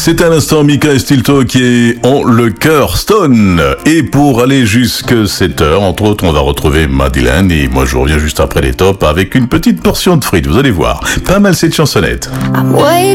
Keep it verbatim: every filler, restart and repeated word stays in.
C'est à l'instant Mika et Stilto qui ont le cœur stone. Et pour aller jusque sept heures, entre autres, on va retrouver Madeleine. Et moi, je reviens juste après les tops avec une petite portion de frites. Vous allez voir. Pas mal cette chansonnette.